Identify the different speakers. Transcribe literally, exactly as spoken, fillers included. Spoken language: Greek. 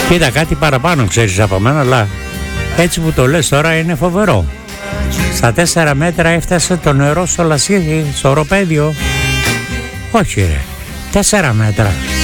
Speaker 1: Κοίτα, κάτι παραπάνω ξέρεις από μένα, αλλά έτσι που το λες τώρα είναι φοβερό. Στα τέσσερα μέτρα έφτασε το νερό στο Λασί, στο οροπέδιο. Όχι ρε, τέσσερα μέτρα.